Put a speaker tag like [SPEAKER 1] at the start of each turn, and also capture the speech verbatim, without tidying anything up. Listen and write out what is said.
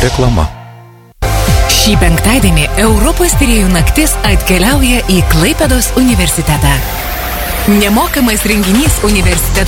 [SPEAKER 1] Reklama.
[SPEAKER 2] Šį penktadienį Europos tyrėjų naktis atkeliauja į Klaipėdos universitetą. Nemokamas renginys universiteto